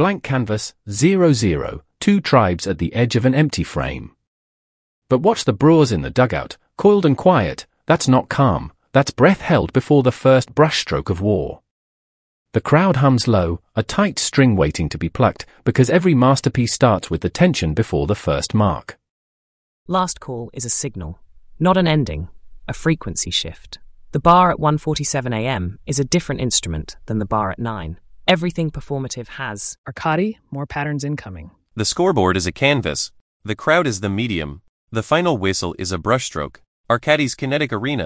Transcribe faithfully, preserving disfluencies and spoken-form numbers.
blank canvas, zero zero, two tribes at the edge of an empty frame. But watch the Brewers in the dugout, coiled and quiet. That's not calm, that's breath held before the first brushstroke of war. The crowd hums low, a tight string waiting to be plucked, because every masterpiece starts with the tension before the first mark. Last call is a signal, not an ending, a frequency shift. The bar at one forty-seven a m is a different instrument than the bar at nine. Everything performative has Arcadi, more patterns incoming. The scoreboard is a canvas. The crowd is the medium. The final whistle is a brushstroke. Arcadi's kinetic arena